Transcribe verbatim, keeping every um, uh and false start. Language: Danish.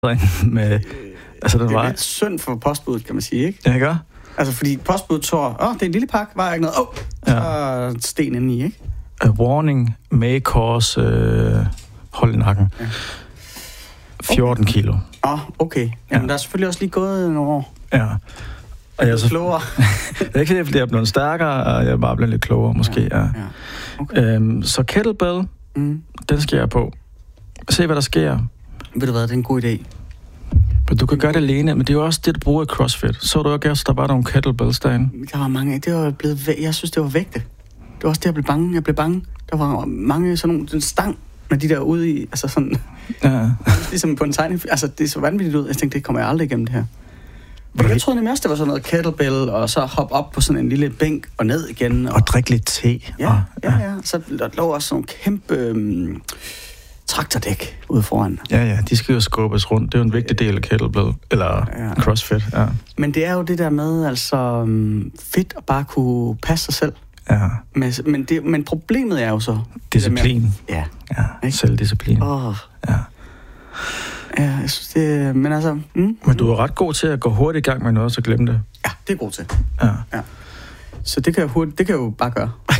med... Altså, den det er var... lidt synd for postbuddet, kan man sige, ikke? Ja, ikke? Altså, fordi postbuddet tror, åh, oh, det er en lille pakke, var ikke noget. Åh, oh, så er ja. sten inde i, ikke? A warning may cause... Øh, hold i nakken. Ja. fjorten okay. kilo. Åh, oh, okay. Jamen, ja. Der er selvfølgelig også lige gået nogle år. Ja. Og jeg er så klogere. det er ikke det, fordi jeg er blevet stærkere, og jeg er bare blevet lidt klogere, måske. Ja. Ja. Ja. Okay. Øhm, så kettlebell, mm. den skal jeg på. Se, hvad der sker. Ved du hvad, det er en god idé. Men du kan gøre det alene, men det er jo også det, du bruger i CrossFit. Så du jo også, der var nogle kettlebells derinde? Der var mange. Det var blevet væ- jeg synes, det var vægte. Det var også det, jeg blev bange. Jeg blev bange. Der var mange sådan nogle en stang med de der ude i, altså sådan... Ja. Ligesom på en tegning. Altså, det er så vanvittigt ud. Jeg tænkte, det kommer jeg aldrig igennem det her. Men jeg troede nemlig også, det var sådan noget kettlebell, og så hoppe op på sådan en lille bænk og ned igen. Og, og drikke lidt te. Ja, og, ja, ja. Så der lå også sådan nogle kæmpe um, traktordæk ude foran. Ja, ja, de skal jo skubbes rundt. Det er jo en vigtig del af kettlebell, eller ja. CrossFit. Ja. Men det er jo det der med, altså, um, fedt at bare kunne passe sig selv. Ja. Men, men, det, men problemet er jo så... Disciplin. Med, ja. Ja, selvdisciplin. Åh. Ja. Ja, jeg synes det... Men altså... Mm, men du er ret god til at gå hurtigt i gang med noget, så glemme det. Ja, det er god til. Ja. Ja. Så det kan jeg hurtigt, det kan jeg jo bare gøre.